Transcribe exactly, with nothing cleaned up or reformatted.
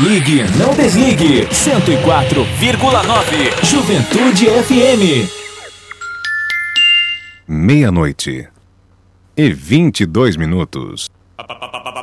ligue, não desligue. cento e quatro vírgula nove Juventude F M. Meia-noite e vinte e dois minutos.